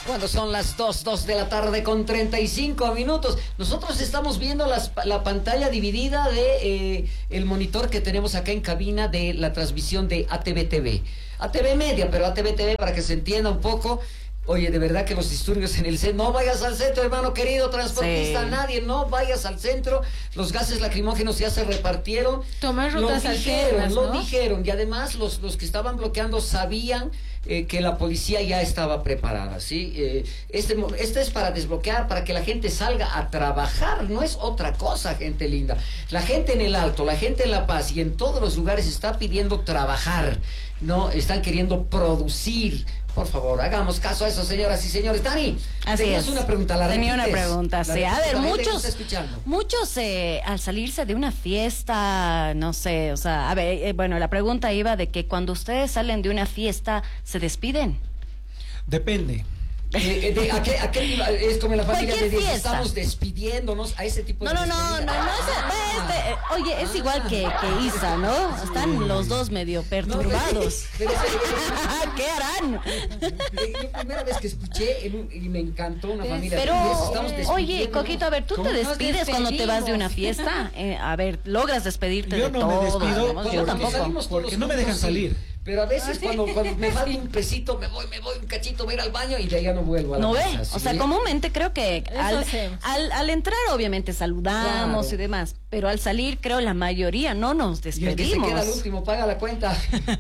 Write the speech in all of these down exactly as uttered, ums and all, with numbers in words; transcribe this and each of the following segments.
Cuando son las dos, dos de la tarde con treinta y cinco minutos. Nosotros estamos viendo las, la pantalla dividida de eh, el monitor que tenemos acá en cabina de la transmisión de A T V T V. A T V Media, pero A T V T V para que se entienda un poco. Oye, de verdad que los disturbios en el centro, no vayas al centro, hermano querido, transportista, sí. Nadie, no vayas al centro. Los gases lacrimógenos ya se repartieron. Tomar rutas lo dijeron, alternas, lo ¿no? dijeron. Y además los, los que estaban bloqueando sabían eh, que la policía ya estaba preparada, ¿sí? Eh, este, este es para desbloquear, para que la gente salga a trabajar, no es otra cosa, gente linda. La gente en el Alto, la gente en La Paz y en todos los lugares está pidiendo trabajar, ¿no? Están queriendo producir. Por favor, hagamos caso a eso, señoras y señores. Dani, así tenías es. una pregunta, la Tenía repites. una pregunta, sí. A ver, muchos, escuchando. muchos eh, al salirse de una fiesta, no sé, o sea, a ver, eh, bueno, la pregunta iba de que cuando ustedes salen de una fiesta, ¿se despiden? Depende. Eh, de, ¿a qué, a qué, es como en la familia de Dios, fiesta. estamos despidiéndonos a ese tipo de No, no, no, no, no, despedida. esa- Ah, este, eh, oye, es ah, igual que, que Isa, ¿no? Están los dos medio perturbados. pero- pero- ¿Qué harán? Yo primera vez que escuché en un- y me encantó una familia Pero, de Dios, estamos oye, despidiéndonos. Coquito, a ver, ¿tú ¿Cómo te nos despides cuando te vas de una despedimos? fiesta? Eh, a ver, ¿logras despedirte Yo de no me todo? despido digamos? Yo porque tampoco. salimos todos porque no me juntos, dejan sí. salir. Pero a veces ¿Ah, sí? cuando, cuando me falta un pesito, me voy, me voy un cachito, voy a ir al baño y de ahí ya no vuelvo a la ¿No ve? casa, O ¿sí? sea, comúnmente creo que al, hacemos. al, al entrar obviamente saludamos Claro. y demás, pero al salir creo la mayoría no nos Y el que se despedimos. queda al último paga la cuenta.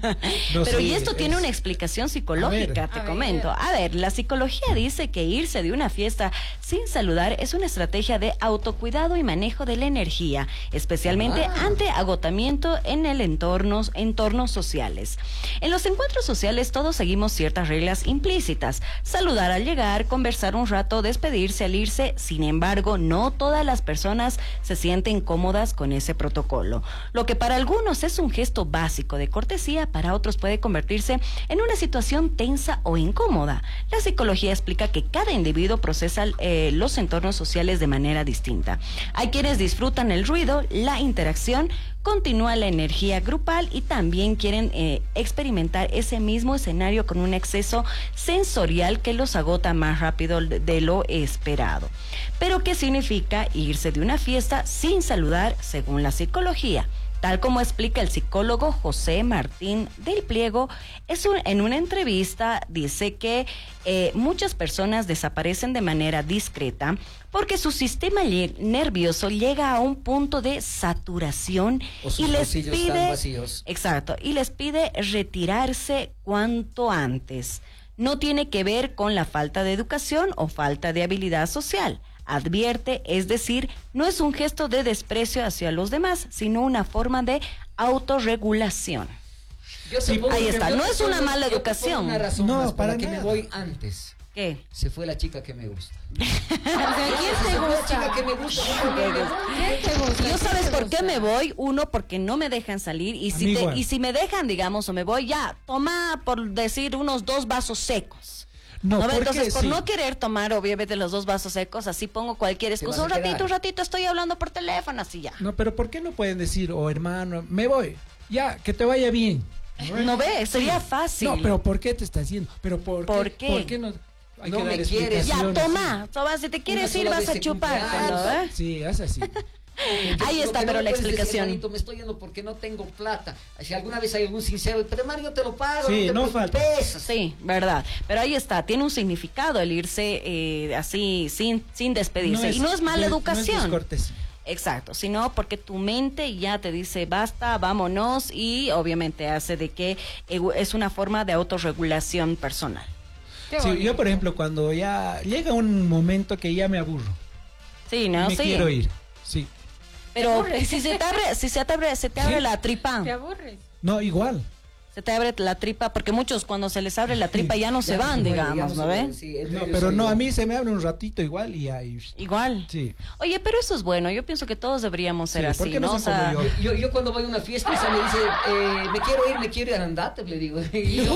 No, Pero sí, y esto es- tiene una explicación psicológica, A te ver. comento. A ver, la psicología dice que irse de una fiesta sin saludar es una estrategia de autocuidado y manejo de la energía, especialmente Ah. ante agotamiento en el entorno, entornos sociales. En los encuentros sociales todos seguimos ciertas reglas implícitas. Saludar al llegar, conversar un rato, despedirse al irse. Sin embargo, no todas las personas se sienten cómodas con ese protocolo. Lo que para algunos es un gesto básico de cortesía, para otros puede convertirse en una situación tensa o incómoda. La psicología explica que cada individuo procesa eh, los entornos sociales de manera distinta. Hay quienes disfrutan el ruido, la interacción, continúa la energía grupal y también quieren eh, experimentar ese mismo escenario con un exceso sensorial que los agota más rápido de, de lo esperado. Pero ¿qué significa irse de una fiesta sin saludar según la psicología? Tal como explica el psicólogo José Martín del Pliego, es un, en una entrevista dice que eh, muchas personas desaparecen de manera discreta porque su sistema lle- nervioso llega a un punto de saturación O sus y les bolsillos están pide, vacíos. exacto, y les pide retirarse cuanto antes. No tiene que ver con la falta de educación o falta de habilidad social. Advierte, es decir, no es un gesto de desprecio hacia los demás, sino una forma de autorregulación. Yo te Sí, pongo- ahí yo está, te no es pongo- una mala yo te pongo educación. Una razón No, más para para que nada. me voy antes. ¿Qué? Se fue la chica que me gusta. O sea, ¿quién te Se fue la chica gusta? que me gusta. yo me voy. ¿Quién te gusta? Yo ¿Quién sabes te por gusta? qué me voy, uno porque no me dejan salir y A si mí te, igual. y si me dejan, digamos, o me voy ya, toma por decir unos dos vasos secos. No, ¿No ve? porque Entonces, por sí. no querer tomar obviamente los dos vasos secos, así pongo cualquier vas excusa. a Un ratito, quedar. un ratito estoy hablando por teléfono, así ya. No, pero ¿por qué no pueden decir, oh hermano, me voy? Ya, que te vaya bien. ¿No ve? Sería fácil. No, pero ¿por qué te está haciendo? ¿Pero por, ¿Por qué? qué? ¿Por qué no? Hay No que me dar quieres. Ya, explicaciones, toma, toma, si te quieres Una ir sola vas vez a se chupar, cumple ¿no? años. ¿Eh? Sí, haz así. Ahí Lo está, que no pero me la puedes decir, explicación. hermanito, me estoy yendo porque no tengo plata. Si alguna vez hay algún sincero, pero hermano, yo te lo pago. Sí, te no preocupes. falta. Sí, verdad. Pero ahí está, tiene un significado el irse eh, así, sin, sin despedirse. y no es mala de- educación. No es descortesía. Exacto, sino porque tu mente ya te dice basta, vámonos, y obviamente hace de que eh, es una forma de autorregulación personal. Qué Sí, bonito. yo, por ejemplo, cuando ya llega un momento que ya me aburro, Sí, ¿no? me Sí. quiero ir. Sí. Pero Te aburres. si se te abre, si se te abre, se te abre Sí. la tripa. Te aburres. No, igual. Se te abre la tripa, porque muchos cuando se les abre la tripa ya no Ya se van, muere, ya digamos, se ¿no muere, ven? sí, el No, medio pero soy no, yo. a mí se me abre un ratito igual y ahí. Igual. Sí. Oye, pero eso es bueno, yo pienso que todos deberíamos ser Sí, así, ¿por qué no ¿no? O son sea, como yo? Yo, yo cuando voy a una fiesta, esa me dice, eh, me quiero ir, me quiero ir, andate, le digo. Y yo,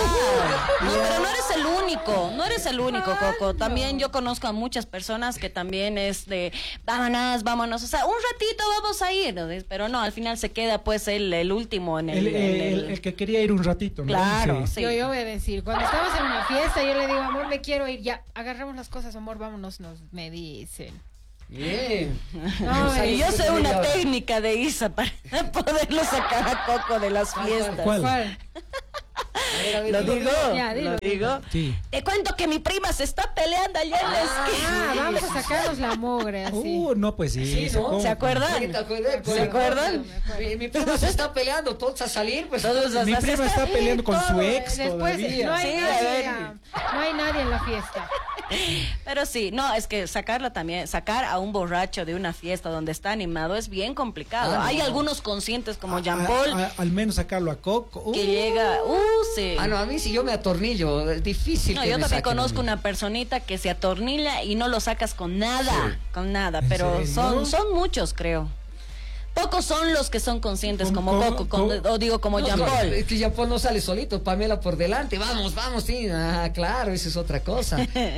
No, pero no eres el único, no eres el único, Coco. También yo conozco a muchas personas que también es de, vámonos, vámonos, o sea, un ratito vamos a ir, ¿no? Pero no, al final se queda pues el, el último en el... El, en el- el- el que quería quería ir un ratito, ¿no? Claro, Sí. sí. Yo, yo voy a decir, cuando estamos en una fiesta, yo le digo, amor, me quiero ir, ya, agarramos las cosas, amor, vámonos, nos, me dicen. Bien. No, Sale y Yo después sé de una media hora. técnica de Isa para poderlo sacar a Coco de las fiestas. ¿Cuál? ¿Cuál? A ver, a ver, Lo dilo. digo, Ya, dilo, lo digo. Sí. Te cuento que mi prima se está peleando allá en la Ah, esquina. vamos a sacarnos la mugre, así. Uh, no, pues sí. Sí, ¿no? ¿cómo? ¿Se acuerdan? Sí, ¿te acuerdas? ¿Se acuerdan? Mi, mi primo se está peleando, todos a salir, pues. Todos Mi las- prima está peleando con su Todo, ex después todavía. no hay Sí, a nadie, ver. ya. No hay nadie en la fiesta. Pero sí, no, es que sacarla también, sacar a un borracho de una fiesta donde está animado es bien complicado. Ah, Hay no. algunos conscientes como A- Jean Paul a- a- al menos sacarlo a Coco. Uh, que llega, uh, sí. Ah, no, a mí si yo me atornillo, es difícil. No, que yo me también saquen a conozco mí. una personita que se atornilla y no lo sacas con nada, Sí. con nada, ¿En pero serio? son son muchos, creo. Pocos son los que son conscientes ¿Cómo, como cómo, Coco, con- cómo? o digo como No, Jean no, Paul. es que Jean Paul no sale solito, Pamela por delante. Vamos, vamos, sí. Ah, claro, eso es otra cosa.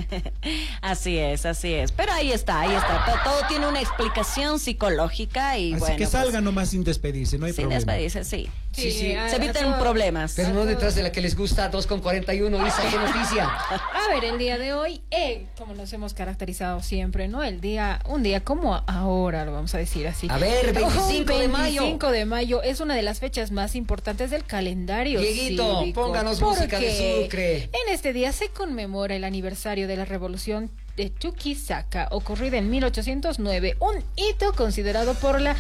Así es, así es. Pero ahí está, ahí está. To- Todo tiene una explicación psicológica y Así bueno. que pues, salga nomás sin despedirse, no hay sin problema. despedirse, sí. Sí, sí. a- Se a eviten todo- problemas. Pero no detrás de la que les gusta, dos con cuarenta y uno. Isa, ¿qué noticia? A ver, el día de hoy, eh, como nos hemos caracterizado siempre, ¿no? El día, un día como ahora, lo vamos a decir así. A ver, veinticinco de mayo. veinticinco de mayo es una de las fechas más importantes del calendario Dieguito, cívico, pónganos música de porque Sucre. En este día se conmemora el aniversario de la revolución de Chuquisaca, ocurrida en mil ochocientos nueve, un hito considerado por la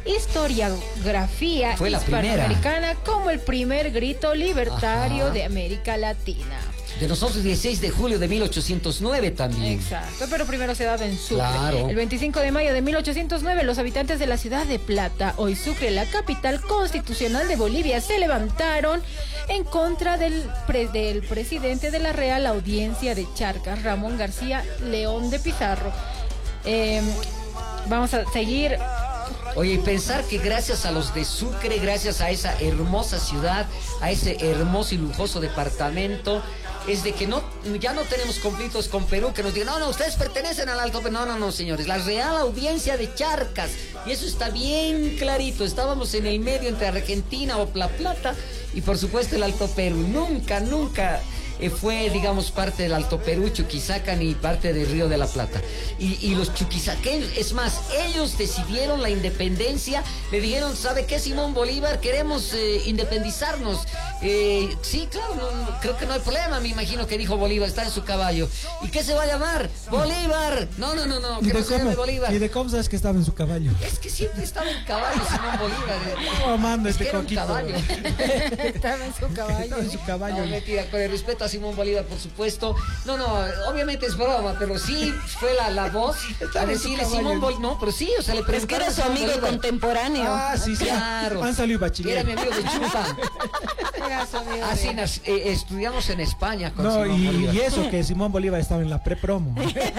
historiografía Fue la hispanoamericana como el primer grito libertario Ajá. de América Latina. De nosotros, dieciséis de julio de mil ochocientos nueve también. Exacto, pero primero se daba en Sucre. Claro. El veinticinco de mayo de mil ochocientos nueve, los habitantes de la ciudad de Plata, hoy Sucre, la capital constitucional de Bolivia, se levantaron en contra del, pre- del presidente de la Real Audiencia de Charcas, Ramón García León de Pizarro. Eh, vamos a seguir. Oye, y pensar que gracias a los de Sucre, gracias a esa hermosa ciudad, a ese hermoso y lujoso departamento, es de que no, ya no tenemos conflictos con Perú, que nos digan, no, no, ustedes pertenecen al Alto Perú. No, no, no, señores, la Real Audiencia de Charcas, y eso está bien clarito. Estábamos en el medio entre Argentina o La Plata y por supuesto el Alto Perú. Nunca, nunca eh, fue, digamos, parte del Alto Perú, Chuquisaca, ni parte del Río de la Plata. Y, y los chuquisaqueños, es más, ellos decidieron la independencia, le dijeron, ¿sabe qué, Simón Bolívar? Queremos eh, independizarnos. Eh, sí, claro, no, no, creo que no hay problema, me imagino que dijo Bolívar, está en su caballo. ¿Y qué se va a llamar? Bolívar. No, no, no, no, ¿Y que de, no se llame cómo, Bolívar. ¿Y de cómo sabes que estaba en su caballo? Es que siempre estaba en caballo Simón Bolívar. eh. No, amando Es este que era un coquito. caballo. Estaba en su caballo. Estaba en su caballo. No, mentira, con el respeto a Simón Bolívar, por supuesto. No, no, obviamente es broma, pero sí fue la, la voz Estaba a en su decirle caballo. Simón Bolívar. No, pero sí, o sea, le Es que preguntaron era a su Simón amigo Bolívar. contemporáneo. Ah, sí, sí. Claro. Han salido bachiller. Era mi amigo de Chupa. Era su amigo Así de- nas- eh, estudiamos en España con No, Simón y, Bolívar. y eso que Simón Bolívar estaba en la pre-promo.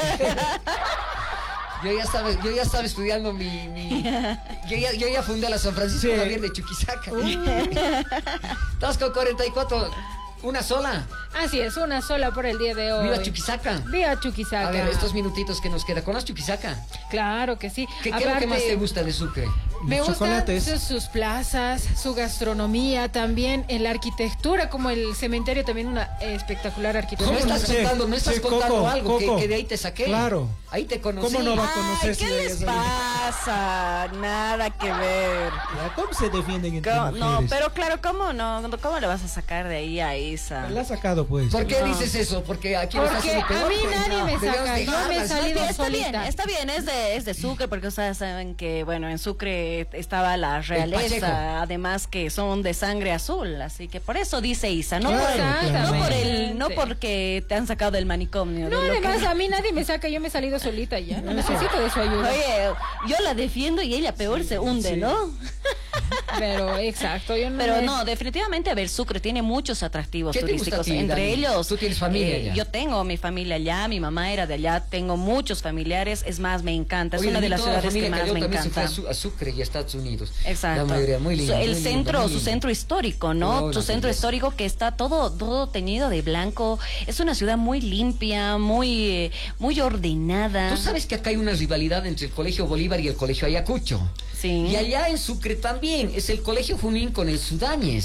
Yo ya estaba, yo ya estaba estudiando mi, mi- yo, ya, yo ya fundé la San Francisco Sí. Javier de Chuquisaca. Estamos con cuarenta y cuatro, una sola. Así es, una sola por el día de hoy. Viva Chuquisaca. Viva Chuquisaca. A ver, estos minutitos que nos queda. ¿Conoces Chuquisaca? Claro que sí. ¿Qué, qué es lo que Aparte, más te gusta de Sucre? Me Los gustan chocolates. sus, sus plazas, su gastronomía, también en la arquitectura, como el cementerio, también una espectacular No arquitectura. estás Sí, contando, no estás sí, contando Coco, algo que, Coco. que de ahí te saqué. Claro. Ahí te conocí. ¿Cómo no va a Ay, conocer si ¿qué ella les sabe? pasa? Nada que ver. Ya, ¿cómo se defienden entre ¿Cómo- mujeres? No, pero claro, ¿cómo no? ¿Cómo le vas a sacar de ahí a Isa? La ha sacado, pues. ¿Por qué No. dices eso? Porque aquí nos Porque hacen a peor. mí pues, nadie no. me Debemos saca, yo me he dejarlas, ¿no? salido Está bien, solita. está bien, es de, es de Sucre, porque ustedes saben que, bueno, en Sucre estaba la Pacheco. realeza, además que son de sangre azul, así que por eso dice Isa, no, Claro, por, claro. no por el, no porque te han sacado del manicomio. No, de lo que- además a mí nadie me saca, yo me he salido solita ya. No necesito de su ayuda. Oye, yo la defiendo y ella peor se hunde, sí. ¿no? Pero exacto, yo no Pero me- no, definitivamente, a ver, Sucre tiene muchos atractivos ¿Qué te gusta turísticos. a ti, Entre Dani? ellos. ¿Tú tienes familia eh, allá? Yo tengo mi familia allá, mi mamá era de allá, tengo muchos familiares, es más, me encanta. Es Oye, una de las toda la ciudades que familia más Cayó me también se fue encanta. a, Su- a Sucre y a Estados Unidos. Exacto. La mayoría, muy lindo. Su- muy el lindo, centro, muy su lindo. centro histórico, ¿no? Oh, su una centro belleza. histórico que está todo, todo teñido de blanco. Es una ciudad muy limpia, muy, eh, muy ordenada. Tú sabes que acá hay una rivalidad entre el Colegio Bolívar y el Colegio Ayacucho. Sí. Y allá en Sucre también es el Colegio Junín con el Sudáñez.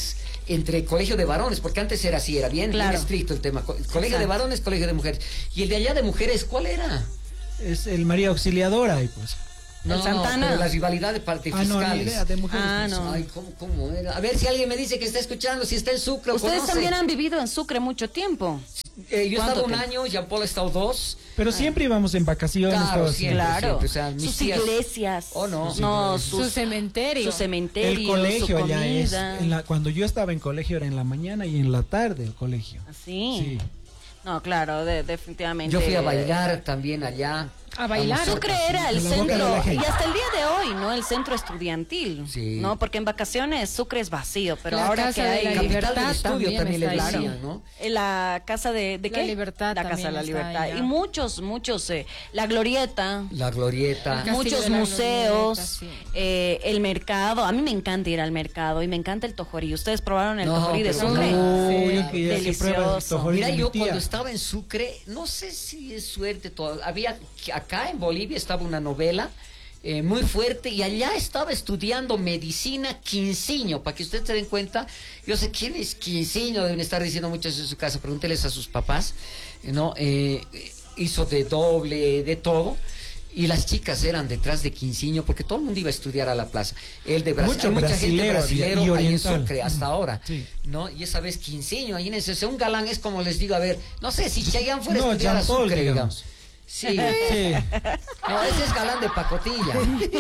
entre colegio de varones, porque antes era así, era bien, Claro. bien estricto el tema. Co- Colegio Exacto. de varones, colegio de mujeres. Y el de allá de mujeres, ¿cuál era? Es el María Auxiliadora y pues. No, Santana. pero la rivalidad de parte Ah, no, ni fiscales. idea, de mujeres. Ah, pues. no. Ay, ¿cómo, cómo era? A ver si alguien me dice que está escuchando, si está en Sucre o Ustedes conoce. también han vivido en Sucre mucho tiempo. Eh, yo he ¿Cuánto estado un tiempo? año, Jean Paul ha estado dos. Pero siempre íbamos en vacaciones. Claro, todo siempre, así. Claro. siempre, o sea, mis sus tías- iglesias. Oh, no. No, Su sus, cementerio. su cementerio. El colegio su allá es. comida. en la- cuando yo estaba en colegio era en la mañana y en la tarde el colegio. Así. Sí. No, claro, de- definitivamente. Yo fui a bailar también allá. A bailar. música. Sucre era el En la boca de centro, la gente. y hasta el día de hoy, ¿no? El centro estudiantil. Sí. ¿No? Porque en vacaciones Sucre es vacío, pero La ahora Casa que de hay. la Capital Libertad del estudio también también le está ahí. decían, ¿no? En la casa de, ¿de La qué? Libertad La casa de también la está libertad. allá. Y muchos, muchos, eh, la glorieta. La glorieta. Castillo Muchos de la museos, Glorieta, sí. eh, el mercado. A mí me encanta ir al mercado y me encanta el tojorí. ¿Ustedes probaron el No, tojorí de pero Sucre? no. Uy, Sí. yo quería que pruebas el Delicioso. tojorí Mira, de mi yo tía. cuando estaba en Sucre, no sé si es suerte todo. Había, acá en Bolivia estaba una novela eh, muy fuerte y allá estaba estudiando medicina Quinciño, para que ustedes se den cuenta. Yo sé quién es Quinciño, deben estar diciendo muchos en su casa, pregúnteles a sus papás, eh, ¿no? Eh, hizo de doble, de todo. Y las chicas eran detrás de Quinciño porque todo el mundo iba a estudiar a la plaza. El de Brasil, Mucho hay mucha gente brasilero brasilero y ahí en oriental. Sucre hasta ahora. Sí. ¿No? Y esa vez Quinciño, imagínense, un galán es como les digo, a ver, no sé si Chayanne fuera a No, estudiar a Jean Paul, Sucre, digamos. digamos. Sí. Sí. No, ese es galán de pacotilla.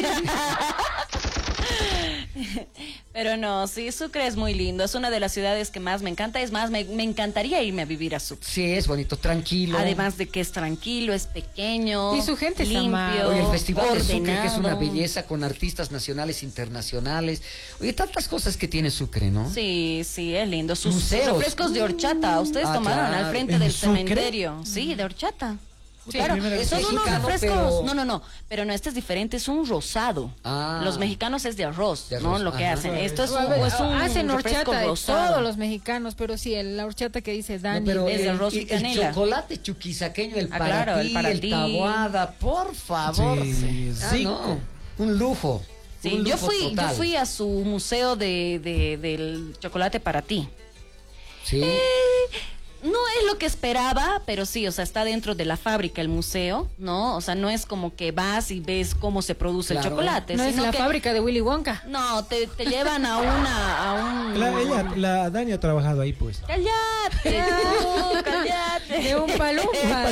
Pero no, sí, Sucre es muy lindo. Es una de las ciudades que más me encanta. Es más, me, me encantaría irme a vivir a Sucre. Sí, es bonito, tranquilo. Además de que es tranquilo, es pequeño. Y su gente es limpio, amable. Oye, el Festival de Sucre, que es una ordenado. belleza con artistas nacionales, internacionales. Oye, tantas cosas que tiene Sucre, ¿no? Sí, sí, es lindo. Sus, sus Museos. refrescos de horchata. Ustedes Ah, tomaron claro. al frente ¿En del Sucre? cementerio. Sí, de horchata. Sí, Claro, primera vez. son Es unos mexicano, refrescos. pero- No, no, no. Pero no, este es diferente, es un rosado. Ah. Los mexicanos es de arroz, De ¿no? arroz, Lo que ajá. hacen. Esto es A un, ver, es un hacen refresco horchata de rosado. todos los mexicanos, pero sí, el- la horchata que dice No, Dani. pero es de el, arroz y el- el canela. chocolate chuquisaqueño, el Ah, para claro, el ti, para el ti. tabuada, por favor. Sí, Ah, rico. no, un lujo. Sí, un yo lujo fui, yo total. fui a su museo de, de- del chocolate para ti. Sí. No es lo que esperaba, pero sí, o sea, está dentro de la fábrica el museo, ¿no? O sea, no es como que vas y ves cómo se produce Claro. el chocolate. No es sino la que- fábrica de Willy Wonka. No, te, te llevan a una, a un... La, ella, la Dani ha trabajado ahí, pues. ¡Cállate! tú, ¡Cállate! De un palumpa.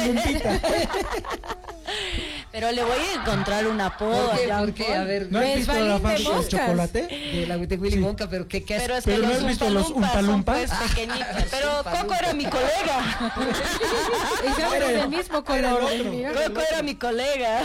Pero le voy a encontrar un apodo ¿Por qué? allá. ¿Por qué? A ver, ¿No has Ves, visto Balín la de fábrica del moscas. chocolate? de la de Willy Sí. Wonka, pero qué, qué Pero es Pero que ¿no los has visto los umpalumpas son, umpalumpas? pues, pequeñitos. Pero Umpalumpas. Coco era mi colega. Y saben, es del mismo color. otro. Mira, Coco era mi colega.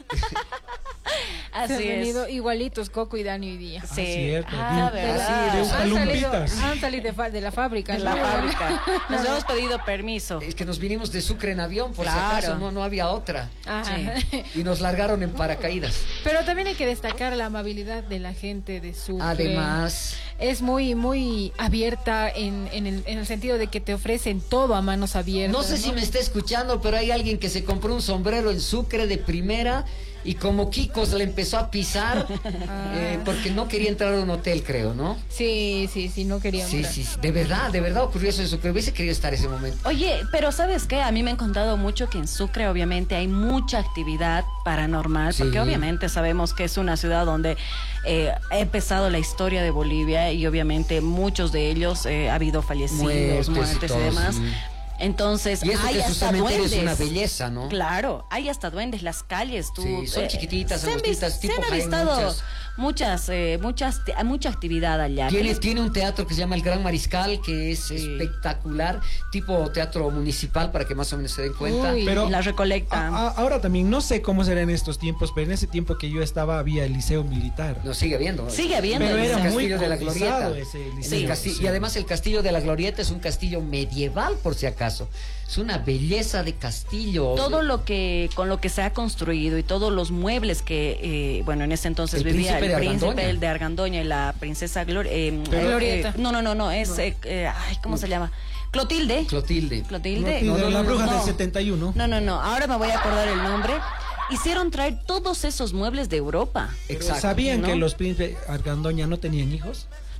se han Así es. venido igualitos Coco y Dani hoy día. Sí. cierto. Ah, De- ¿verdad? de Han salido, umpalumpitas. han salido de, fa- de la fábrica. De la ¿no? fábrica. Nos hemos pedido permiso. Es que nos vinimos de Sucre en avión, por Claro. si acaso, no, no había otra. Ajá. Y nos largaron en paracaídas. Pero también hay que destacar la amabilidad de la gente de Sucre. Además, Es muy, muy abierta en, en, el, en el sentido de que te ofrecen todo a manos abiertas. no sé si me está escuchando, pero hay alguien que se compró un sombrero en Sucre de primera y como Kikos le empezó a pisar eh, porque no quería entrar a un hotel, creo, ¿no? Sí, sí, sí, no quería Sí, entrar. sí, sí, de verdad, de verdad ocurrió eso en Sucre. Hubiese querido estar ese momento. Oye, pero ¿sabes qué? A mí me han contado mucho que en Sucre obviamente hay mucha actividad paranormal, Sí. porque obviamente sabemos que es una ciudad donde eh, ha empezado la historia de Bolivia y obviamente muchos de ellos eh, ha habido fallecidos, Muertes muertes, y y, todo, demás. sí. Entonces, Y eso hay que su hasta cementerio es duendes. una belleza, ¿no? Claro, hay hasta duendes, las calles, tú, Sí, son chiquititas, se han, angostitas, vis- tipo se han Jaén, avistado muchas. muchas, eh, muchas, hay mucha actividad allá. ¿Qué Tiene, les- tiene un teatro que se llama El Gran Mariscal, que es espectacular, tipo teatro municipal, para que más o menos se den cuenta. Uy. Pero la recolecta. a- a- ahora también, no sé cómo será en estos tiempos, pero en ese tiempo que yo estaba había el liceo militar. No, sigue habiendo. Sigue habiendo Pero el era el liceo. muy castillo de la cotizado Glorieta. ese En liceo, el casti- sí. Y además el castillo de la Glorieta es un castillo medieval, por si acaso. Es una belleza de castillo. Todo lo que con lo que se ha construido y todos los muebles que eh, bueno en ese entonces El vivía príncipe el de príncipe Argandoña. de Argandoña y la princesa Glor- eh, Pero- eh, Glorieta. no no no no es eh, eh, ay cómo se llama Clotilde Clotilde. Clotilde Y de la bruja no. del setenta y uno. no no no ahora me voy a acordar el nombre. Hicieron traer todos esos muebles de Europa. Pero Exacto. ¿Sabían ¿no? que los príncipes Argandoña no tenían hijos?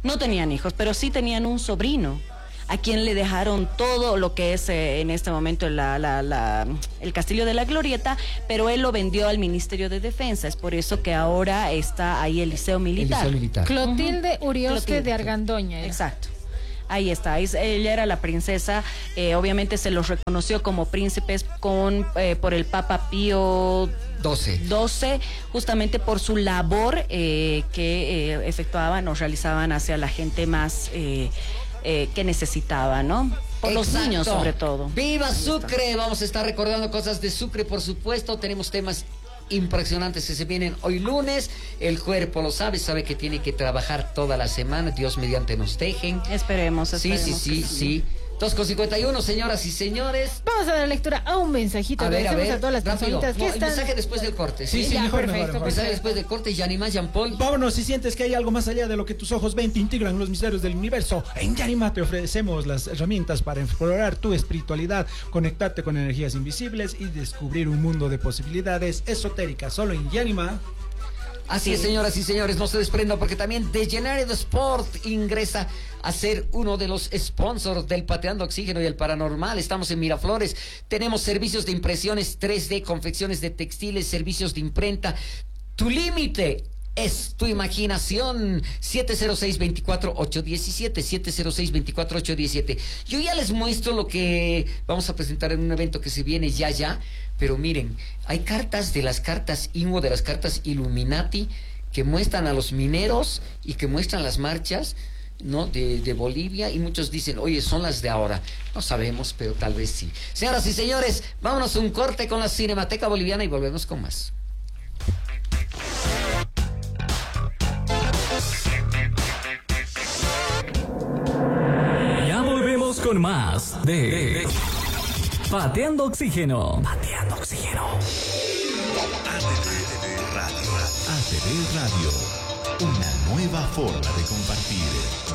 no tenían hijos, pero sí tenían un sobrino a quien le dejaron todo lo que es eh, en este momento la, la, la, el Castillo de la Glorieta, pero él lo vendió al Ministerio de Defensa. Es por eso que ahora está ahí el Liceo Militar. El Liceo Militar. Clotilde Urioste Clotilde. de Argandoña. era. Exacto. Ahí está, es- ella era la princesa, eh, obviamente se los reconoció como príncipes con eh, por el Papa Pío doce. doce, justamente por su labor eh, que eh, efectuaban o realizaban hacia la gente más eh, eh, que necesitaba, ¿no? Por los Exacto. niños sobre todo. ¡Viva Sucre! Vamos a estar recordando cosas de Sucre, por supuesto. Tenemos temas impresionantes que se vienen hoy lunes. El cuerpo lo sabe, sabe que tiene que trabajar toda la semana. Dios mediante nos dejen. Esperemos, Sí, esperemos. sí, sí, que sí. dos con cincuenta y uno, señoras y señores. Vamos a dar lectura a un mensajito. A ver, a Agradecemos ver, a todas las rápido. personitas que No, el están. mensaje después del corte. Sí, sí, Ya, mejor, perfecto, mejor, mejor. Mensaje después del corte, Yanima, Jean Paul. Vámonos, si sientes que hay algo más allá de lo que tus ojos ven, te integran los misterios del universo. En Yanima te ofrecemos las herramientas para explorar tu espiritualidad, conectarte con energías invisibles y descubrir un mundo de posibilidades esotéricas. Solo en Yanima. Así es, señoras y señores, no se desprenda porque también The Generated Sport ingresa a ser uno de los sponsors del Pateando Oxígeno y el Paranormal. Estamos en Miraflores, tenemos servicios de impresiones tres D, confecciones de textiles, servicios de imprenta. Tu límite es tu imaginación. siete cero seis, veinticuatro ocho diecisiete, siete cero seis, veinticuatro ocho diecisiete. Yo ya les muestro lo que vamos a presentar en un evento que se viene ya ya, pero miren, hay cartas de las cartas Ingo, de las cartas Illuminati, que muestran a los mineros y que muestran las marchas, ¿no? De, de Bolivia, y muchos dicen, oye, son las de ahora. No sabemos, pero tal vez sí. Señoras y señores, vámonos a un corte con la Cinemateca Boliviana y volvemos con más. Ya volvemos con más de Pateando Oxígeno. Pateando Oxígeno. A T V Radio. A T V Radio. Una nueva forma de compartir.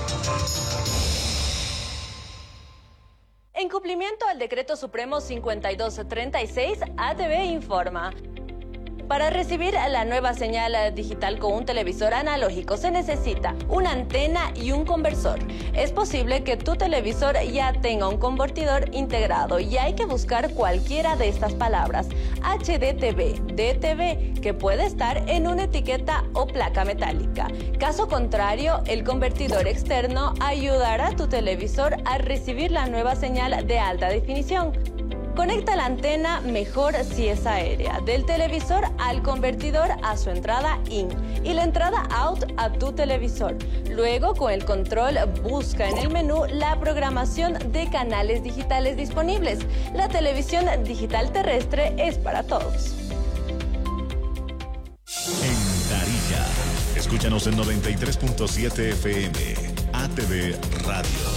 En cumplimiento al Decreto Supremo cincuenta y dos treinta y seis, A T V informa. Para recibir la nueva señal digital con un televisor analógico se necesita una antena y un conversor. Es posible que tu televisor ya tenga un convertidor integrado y hay que buscar cualquiera de estas palabras: H D T V, D T V, que puede estar en una etiqueta o placa metálica. Caso contrario, el convertidor externo ayudará a tu televisor a recibir la nueva señal de alta definición. Conecta la antena, mejor si es aérea, del televisor al convertidor a su entrada in y la entrada out a tu televisor. Luego, con el control, busca en el menú la programación de canales digitales disponibles. La televisión digital terrestre es para todos. En Tarija. Escúchanos en noventa y tres punto siete F M. A T V Radio.